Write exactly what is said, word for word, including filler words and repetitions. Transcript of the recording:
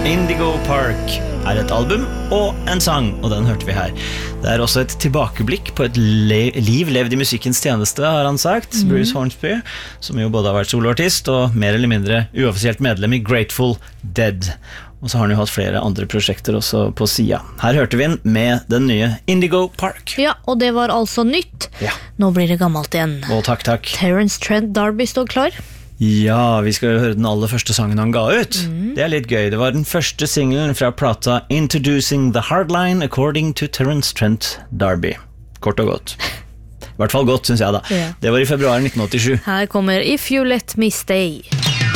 Indigo Park er et album og en sang, og den hørte vi her. Det er også et tilbakeblikk på et le- liv levd i musikkens tjeneste, har han sagt, mm. Bruce Hornsby, som jo både har vært soloartist og mer eller mindre uoffisielt medlem i Grateful Dead. Og så har han jo hatt flere andre prosjekter også på siden. Her hørte vi den med den nye Indigo Park. Ja, og det var altså nytt. Ja. Nå blir det gammelt igjen. Å, takk, takk. Terence Trent D'Arby står klar. Ja, vi skal jo høre den aller første sangen han ga ut. Mm. Det er litt gøy. Det var den første singlen fra plata Introducing the Hardline According to Terence Trent D'Arby. Kort og godt. I hvert fall godt, synes jeg da. Ja. Det var i februar nitten åttisju. Her kommer If You Let Me Stay.